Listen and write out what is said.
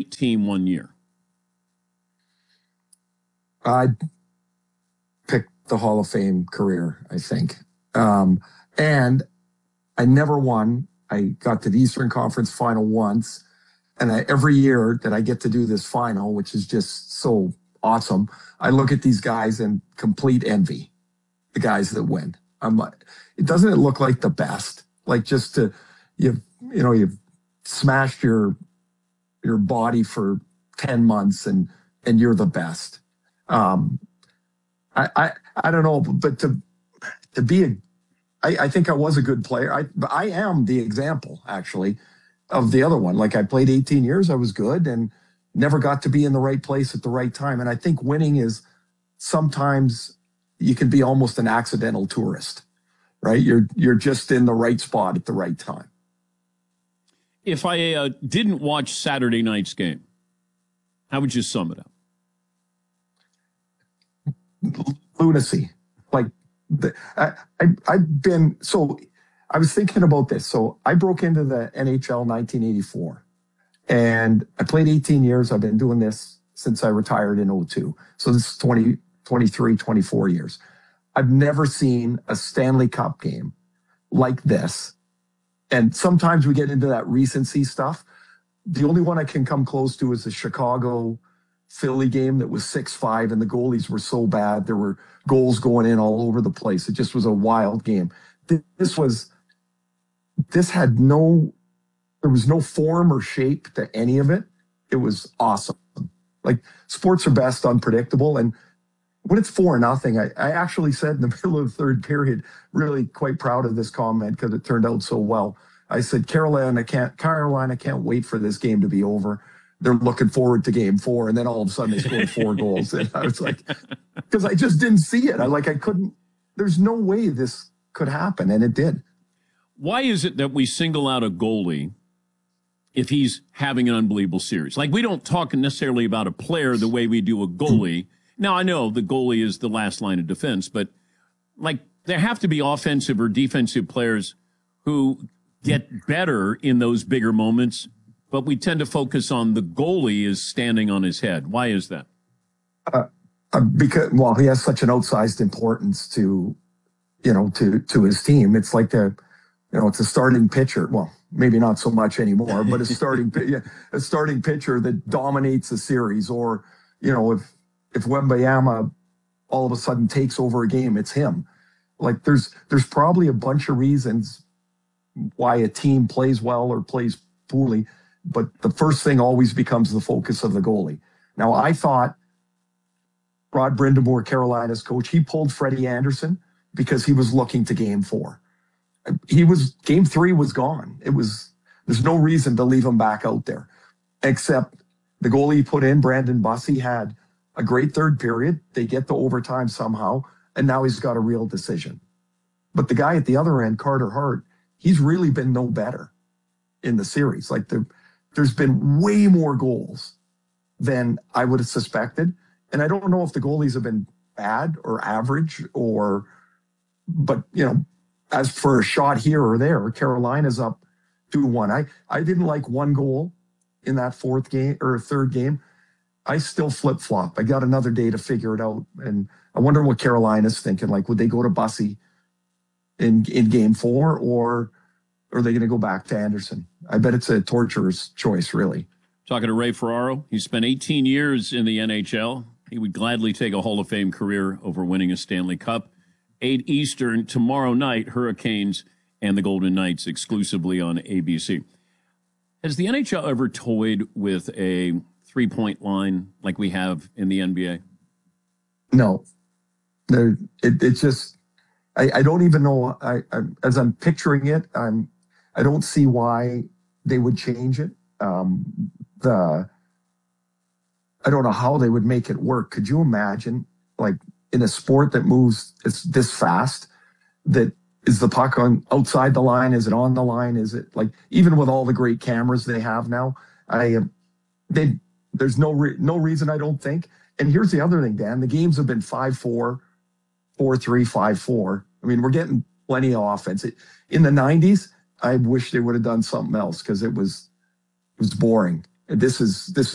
great team one year? I picked the Hall of Fame career, I think. And I never won. I got to the Eastern Conference final once. And every year that I get to do this final, which is just so awesome, I look at these guys and complete envy, the guys that win. I'm like, doesn't it look like the best? Like just to, you've smashed your body for 10 months and you're the best. I don't know, but to be I think I was a good player. I am the example, actually, of the other one. Like, I played 18 years, I was good, and never got to be in the right place at the right time. And I think winning is sometimes you can be almost an accidental tourist, right? You're just in the right spot at the right time. If I didn't watch Saturday night's game, how would you sum it up? Lunacy. Like, I've been, so I was thinking about this. So I broke into the NHL 1984 and I played 18 years. I've been doing this since I retired in 02. So this is 23, 24 years. I've never seen a Stanley Cup game like this. And sometimes we get into that recency stuff. The only one I can come close to is the Chicago Philly game that was 6-5 and the goalies were so bad. There were goals going in all over the place. It just was a wild game. There was no form or shape to any of it. It was awesome. Like, sports are best unpredictable. And when it's 4-0, I actually said in the middle of the third period, really quite proud of this comment because it turned out so well. I said, Carolina can't wait for this game to be over. They're looking forward to game 4. And then all of a sudden they scored 4 goals. And I was like, because I just didn't see it. I couldn't, there's no way this could happen. And it did. Why is it that we single out a goalie if he's having an unbelievable series? Like, we don't talk necessarily about a player the way we do a goalie. Now, I know the goalie is the last line of defense, but like, there have to be offensive or defensive players who get better in those bigger moments, but we tend to focus on the goalie is standing on his head. Why is that? Because, well, he has such an outsized importance to his team. It's like it's a starting pitcher. Well, maybe not so much anymore, but a starting pitcher that dominates a series. Or, if Wembanyama all of a sudden takes over a game, it's him. Like, there's probably a bunch of reasons why a team plays well or plays poorly, but the first thing always becomes the focus of the goalie. Now, I thought Rod Brind'Amour, Carolina's coach, he pulled Freddie Anderson because he was looking to game 4. Game 3 was gone. There's no reason to leave him back out there, except the goalie he put in, Brandon Bussi, had a great third period. They get to overtime somehow, and now he's got a real decision. But the guy at the other end, Carter Hart, he's really been no better in the series. Like, there's been way more goals than I would have suspected. And I don't know if the goalies have been bad or average but as for a shot here or there, Carolina's up 2-1. I didn't like one goal in that third game. I still flip-flop. I got another day to figure it out. And I wonder what Carolina's thinking. Like, would they go to Bussi in game 4, or are they going to go back to Anderson? I bet it's a torturous choice, really. Talking to Ray Ferraro. He spent 18 years in the NHL. He would gladly take a Hall of Fame career over winning a Stanley Cup. 8 Eastern tomorrow night, Hurricanes and the Golden Knights exclusively on ABC. Has the NHL ever toyed with a 3-point line like we have in the NBA? No. It's just, I don't even know. As I'm picturing it, I don't see why they would change it. I don't know how they would make it work. Could you imagine, like, in a sport that moves this fast, that is the puck on outside the line? Is it on the line? Is it, like, even with all the great cameras they have now, there's no reason, I don't think. And here's the other thing, Dan, the games have been 5-4, 4-3, 5-4. I mean, we're getting plenty of offense. In the 90s, I wish they would have done something else because it was boring. This is